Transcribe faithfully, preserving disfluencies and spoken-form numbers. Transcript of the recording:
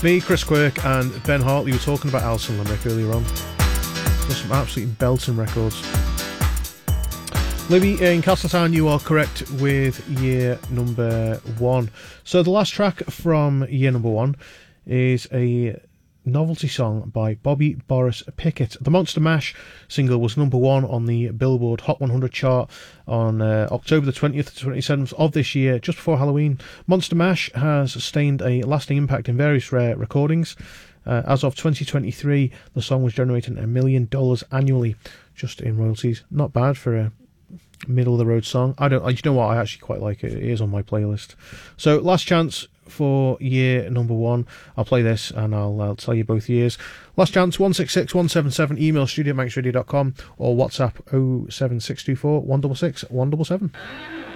Me, Chris Quirk and Ben Hartley were talking about Alison Limerick earlier on. There's some absolutely belting records. Libby in Castletown, you are correct with year number one. So the last track from year number one is a novelty song by Bobby Boris Pickett. The Monster Mash single was number one on the Billboard Hot one hundred chart on uh, October the twentieth to twenty-seventh of this year, just before Halloween. Monster Mash has sustained a lasting impact in various rare recordings. Uh, as of twenty twenty-three, the song was generating a million dollars annually just in royalties. Not bad for a middle of the road song. I don't. You know what? I actually quite like it. It is on my playlist. So last chance for year number one. I'll play this and I'll, I'll tell you both years. Last chance, one six six one seven seven, email studio at manx radio dot com or WhatsApp oh seven six two four one six six one seven seven.